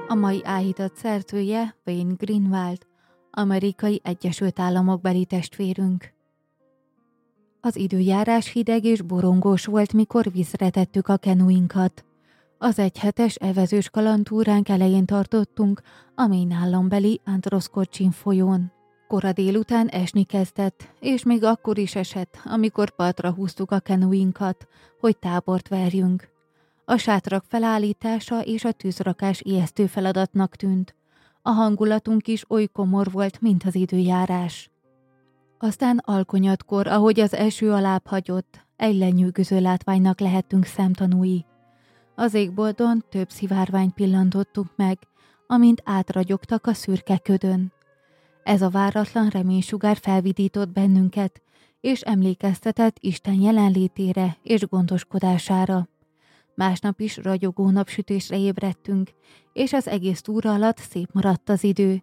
A mai áhítat szerzője Wayne Greenwald, amerikai Egyesült Államokbeli testvérünk. Az időjárás hideg és borongós volt, mikor vízre tettük a kenuinkat. Az egyhetes evezős kalandtúránk elején tartottunk a Maine állambeli Androscoggin folyón. Kora délután esni kezdett, és még akkor is esett, amikor partra húztuk a kenuinkat, hogy tábort verjünk. A sátrak felállítása és a tűzrakás ijesztő feladatnak tűnt. A hangulatunk is oly komor volt, mint az időjárás. Aztán alkonyatkor, ahogy az eső alább hagyott, egy lenyűgöző látványnak lehettünk szemtanúi. Az égboldon több szivárványt pillantottunk meg, amint átragyogtak a szürke ködön. Ez a váratlan reménysugár felvidított bennünket, és emlékeztetett Isten jelenlétére és gondoskodására. Másnap is ragyogó napsütésre ébredtünk, és az egész túra alatt szép maradt az idő.